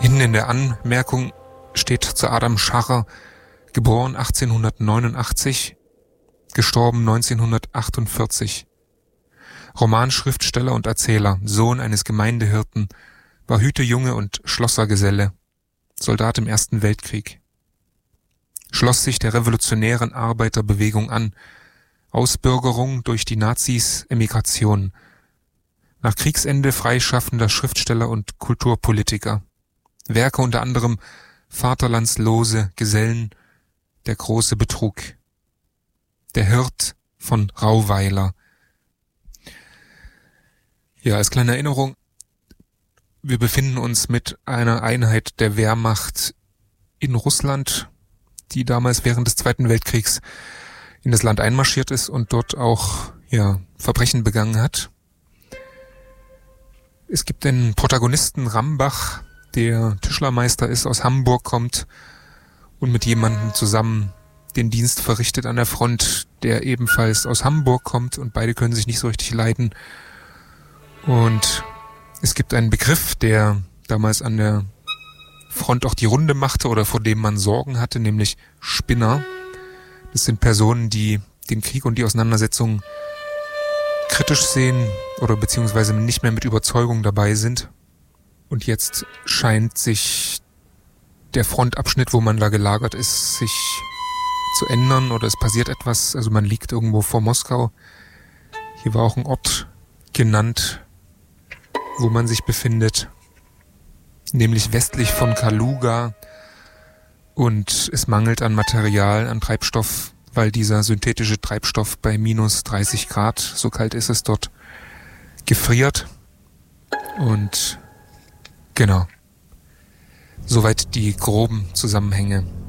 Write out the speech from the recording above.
Hinten in der Anmerkung steht zu Adam Scharrer, geboren 1889, gestorben 1948. Romanschriftsteller und Erzähler, Sohn eines Gemeindehirten, war Hütejunge und Schlossergeselle, Soldat im Ersten Weltkrieg. Schloss sich der revolutionären Arbeiterbewegung an, Ausbürgerung durch die Nazis, Emigration. Nach Kriegsende freischaffender Schriftsteller und Kulturpolitiker. Werke unter anderem Vaterlandslose Gesellen, Der große Betrug. Der Hirt von Rauweiler. Ja, als kleine Erinnerung, wir befinden uns mit einer Einheit der Wehrmacht in Russland, die damals während des Zweiten Weltkriegs in das Land einmarschiert ist und dort auch Verbrechen begangen hat. Es gibt den Protagonisten Rambach, der Tischlermeister ist, aus Hamburg kommt und mit jemandem zusammen den Dienst verrichtet an der Front, der ebenfalls aus Hamburg kommt, und beide können sich nicht so richtig leiden. Und es gibt einen Begriff, der damals an der Front auch die Runde machte oder vor dem man Sorgen hatte, nämlich Spinner. Das sind Personen, die den Krieg und die Auseinandersetzung kritisch sehen oder beziehungsweise nicht mehr mit Überzeugung dabei sind. Und jetzt scheint sich der Frontabschnitt, wo man da gelagert ist, sich zu ändern oder es passiert etwas. Also man liegt irgendwo vor Moskau. Hier war auch ein Ort genannt, wo man sich befindet, nämlich westlich von Kaluga. Und es mangelt an Material, an Treibstoff, weil dieser synthetische Treibstoff bei minus 30 Grad, so kalt ist es dort, gefriert. Und genau, soweit die groben Zusammenhänge.